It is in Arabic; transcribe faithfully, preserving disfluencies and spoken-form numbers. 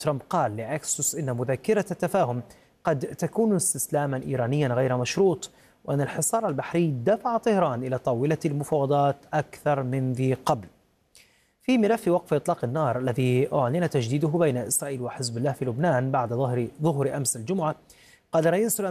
ترامب قال لأكسوس إن مذكرة التفاهم قد تكون استسلاما إيرانيا غير مشروط، وأن الحصار البحري دفع طهران إلى طاولة المفاوضات أكثر من ذي قبل. في ملف وقف إطلاق النار الذي أعلن تجديده بين إسرائيل وحزب الله في لبنان بعد ظهر ظهر أمس الجمعة، قال رئيس